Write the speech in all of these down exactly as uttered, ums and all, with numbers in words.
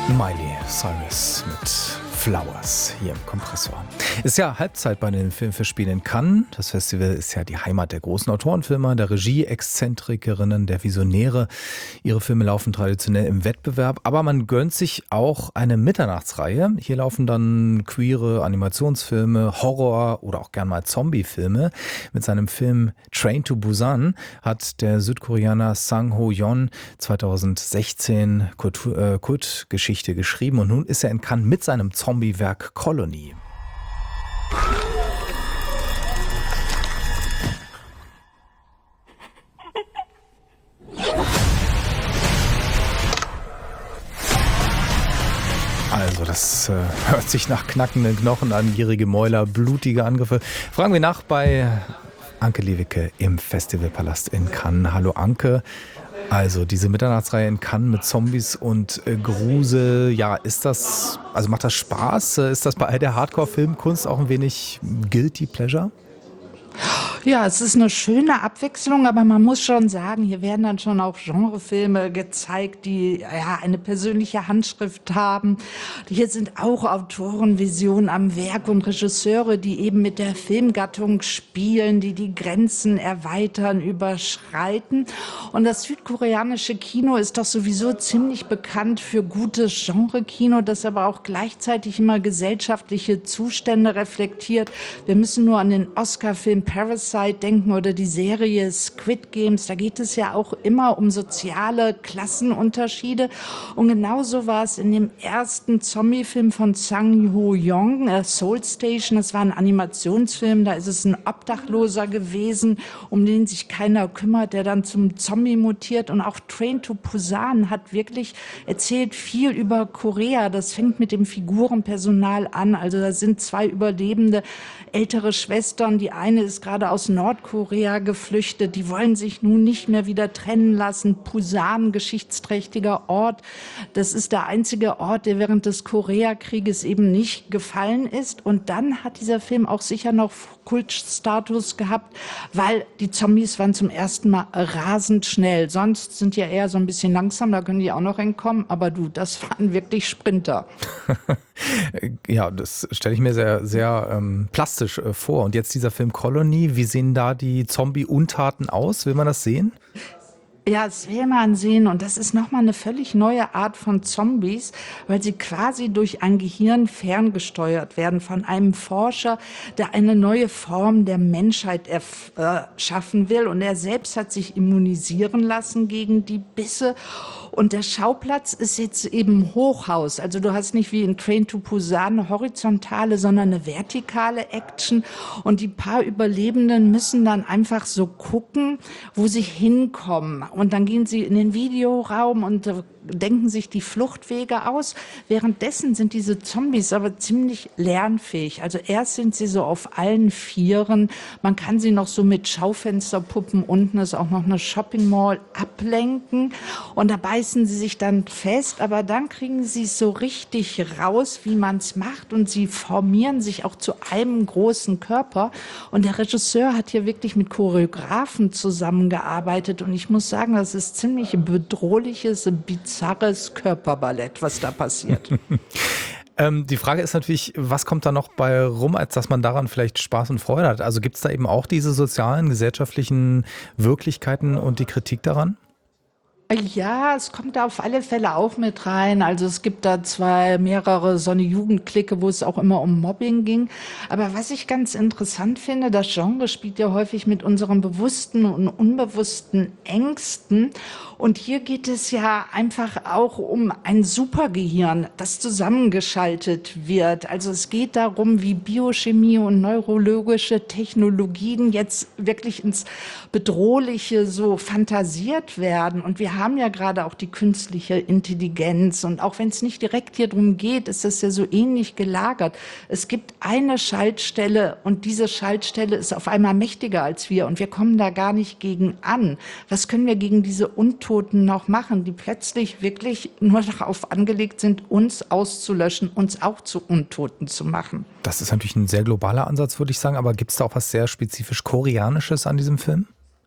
Miley Cyrus mit Flowers hier im Kompressor. Ist ja Halbzeit bei den Filmfestspielen in Cannes. Das Festival ist ja die Heimat der großen Autorenfilmer, der Regie-Exzentrikerinnen, der Visionäre. Ihre Filme laufen traditionell im Wettbewerb, aber man gönnt sich auch eine Mitternachtsreihe. Hier laufen dann queere Animationsfilme, Horror oder auch gern mal Zombie-Filme. Mit seinem Film Train to Busan hat der Südkoreaner Sang Ho-yeon zweitausendsechzehn Kultur, äh, Kultgeschichte geschrieben und nun ist er in Cannes mit seinem Zombie-Werk Colony. Also das äh, hört sich nach knackenden Knochen an, gierige Mäuler, blutige Angriffe. Fragen wir nach bei Anke Lewicke im Festivalpalast in Cannes. Hallo Anke. Also diese Mitternachtsreihe in Cannes mit Zombies und äh, Grusel, ja, ist das, also macht das Spaß? Ist das bei all der Hardcore-Filmkunst auch ein wenig Guilty Pleasure? Ja, es ist eine schöne Abwechslung, aber man muss schon sagen, hier werden dann schon auch Genrefilme gezeigt, die ja eine persönliche Handschrift haben. Hier sind auch Autorenvisionen am Werk und Regisseure, die eben mit der Filmgattung spielen, die die Grenzen erweitern, überschreiten. Und das südkoreanische Kino ist doch sowieso ziemlich bekannt für gutes Genre-Kino, das aber auch gleichzeitig immer gesellschaftliche Zustände reflektiert. Wir müssen nur an den Oscar-Film Parasite denken oder die Serie Squid Games. Da geht es ja auch immer um soziale Klassenunterschiede. Und genauso war es in dem ersten Zombie-Film von Sang Ho-yeon, äh, Soul Station. Das war ein Animationsfilm. Da ist es ein Obdachloser gewesen, um den sich keiner kümmert, der dann zum Zombie mutiert. Und auch Train to Busan hat wirklich erzählt viel über Korea. Das fängt mit dem Figurenpersonal an. Also da sind zwei Überlebende, ältere Schwestern. Die eine ist gerade aus Nordkorea geflüchtet. Die wollen sich nun nicht mehr wieder trennen lassen. Busan, geschichtsträchtiger Ort. Das ist der einzige Ort, der während des Koreakrieges eben nicht gefallen ist. Und dann hat dieser Film auch sicher noch Kultstatus gehabt, weil die Zombies waren zum ersten Mal rasend schnell. Sonst sind ja eher so ein bisschen langsam, da können die auch noch entkommen. Aber du, das waren wirklich Sprinter. Ja, das stelle ich mir sehr, sehr ähm, plastisch äh, vor. Und jetzt dieser Film Colony, wie sehen da die Zombie-Untaten aus? Will man das sehen? Ja, das will man sehen und das ist nochmal eine völlig neue Art von Zombies, weil sie quasi durch ein Gehirn ferngesteuert werden von einem Forscher, der eine neue Form der Menschheit erschaffen will und er selbst hat sich immunisieren lassen gegen die Bisse und der Schauplatz ist jetzt eben Hochhaus, also du hast nicht wie in Train to Busan eine horizontale, sondern eine vertikale Action und die paar Überlebenden müssen dann einfach so gucken, wo sie hinkommen. Und dann gehen sie in den Videoraum und äh, denken sich die Fluchtwege aus. Währenddessen sind diese Zombies aber ziemlich lernfähig. Also erst sind sie so auf allen Vieren. Man kann sie noch so mit Schaufensterpuppen, unten ist auch noch eine Shopping Mall, ablenken. Und da beißen sie sich dann fest. Aber dann kriegen sie es so richtig raus, wie man es macht. Und sie formieren sich auch zu einem großen Körper. Und der Regisseur hat hier wirklich mit Choreografen zusammengearbeitet. Und ich muss sagen, das ist ziemlich bedrohliches, bizarres Körperballett, was da passiert. ähm, die Frage ist natürlich, was kommt da noch bei rum, als dass man daran vielleicht Spaß und Freude hat? Also gibt es da eben auch diese sozialen, gesellschaftlichen Wirklichkeiten und die Kritik daran? Ja, es kommt da auf alle Fälle auch mit rein. Also es gibt da zwei, mehrere so eine Jugendclique, wo es auch immer um Mobbing ging. Aber was ich ganz interessant finde, das Genre spielt ja häufig mit unseren bewussten und unbewussten Ängsten. Und hier geht es ja einfach auch um ein Supergehirn, das zusammengeschaltet wird. Also es geht darum, wie Biochemie und neurologische Technologien jetzt wirklich ins Bedrohliche so fantasiert werden. Und wir haben ja gerade auch die künstliche Intelligenz. Und auch wenn es nicht direkt hier drum geht, ist das ja so ähnlich gelagert. Es gibt eine Schaltstelle und diese Schaltstelle ist auf einmal mächtiger als wir. Und wir kommen da gar nicht gegen an. Was können wir gegen diese Untoten noch machen, die plötzlich wirklich nur darauf angelegt sind, uns auszulöschen, uns auch zu Untoten zu machen? Das ist natürlich ein sehr globaler Ansatz, würde ich sagen. Aber gibt es da auch was sehr spezifisch Koreanisches an diesem Film?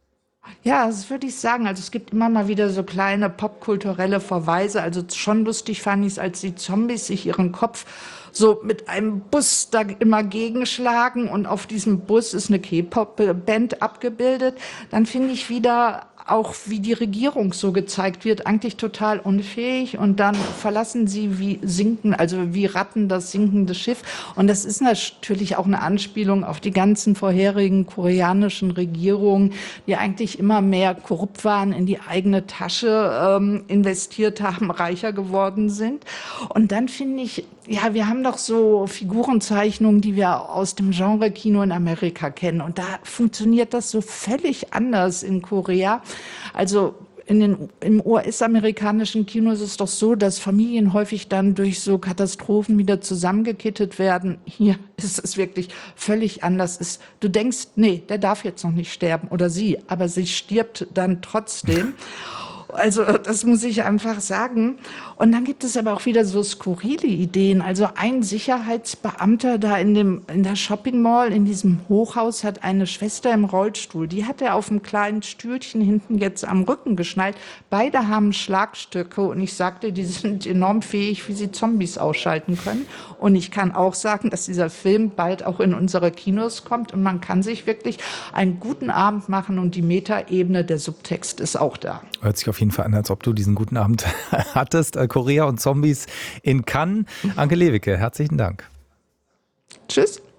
Ja, das würde ich sagen. Also es gibt immer mal wieder so kleine popkulturelle Verweise. Also schon lustig fand ich es, als die Zombies sich ihren Kopf so mit einem Bus da immer gegenschlagen und auf diesem Bus ist eine K-Pop-Band abgebildet. Dann finde ich wieder auch, wie die Regierung so gezeigt wird, eigentlich total unfähig und dann verlassen sie wie sinken, also wie Ratten das sinkende Schiff. Und das ist natürlich auch eine Anspielung auf die ganzen vorherigen koreanischen Regierungen, die eigentlich immer mehr korrupt waren, in die eigene Tasche ähm, investiert haben, reicher geworden sind. Und dann finde ich, ja, wir haben doch so Figurenzeichnungen, die wir aus dem Genre-Kino in Amerika kennen. Und da funktioniert das so völlig anders in Korea. Also in den, im U S-amerikanischen Kino ist es doch so, dass Familien häufig dann durch so Katastrophen wieder zusammengekittet werden. Hier ist es wirklich völlig anders. Ist, du denkst, nee, der darf jetzt noch nicht sterben oder sie, aber sie stirbt dann trotzdem. Also das muss ich einfach sagen. Und dann gibt es aber auch wieder so skurrile Ideen. Also ein Sicherheitsbeamter da in dem in der Shopping Mall, in diesem Hochhaus, hat eine Schwester im Rollstuhl. Die hat er auf einem kleinen Stühlchen hinten jetzt am Rücken geschnallt. Beide haben Schlagstöcke und ich sagte, die sind enorm fähig, wie sie Zombies ausschalten können. Und ich kann auch sagen, dass dieser Film bald auch in unsere Kinos kommt und man kann sich wirklich einen guten Abend machen und die Metaebene, der Subtext ist auch da. Hört sich auf jeden Fall an, als ob du diesen guten Abend hattest. Korea und Zombies in Cannes. Anke Lewicke, herzlichen Dank. Tschüss.